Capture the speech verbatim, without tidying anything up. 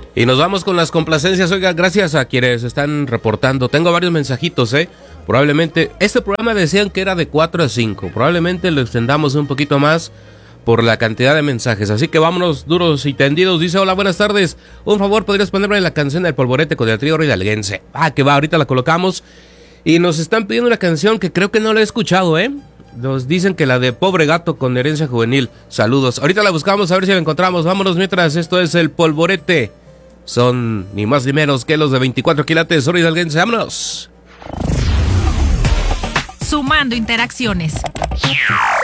Y nos vamos con las complacencias. Oiga, gracias a quienes están reportando. Tengo varios mensajitos, ¿eh? Probablemente, este programa decían que era de cuatro a cinco. Probablemente lo extendamos un poquito más por la cantidad de mensajes. Así que vámonos duros y tendidos. Dice, hola, buenas tardes. Un favor, ¿podrías ponerme la canción del Polvorete con el trío hidalguense? Ah, que va, ahorita la colocamos. Y nos están pidiendo una canción que creo que no la he escuchado, ¿eh? Nos dicen que la de Pobre Gato con Herencia Juvenil. Saludos. Ahorita la buscamos a ver si la encontramos. Vámonos mientras. Esto es el Polvorete. Son ni más ni menos que los de veinticuatro quilates, oro hidalguense. ¡Vámonos! Sumando interacciones.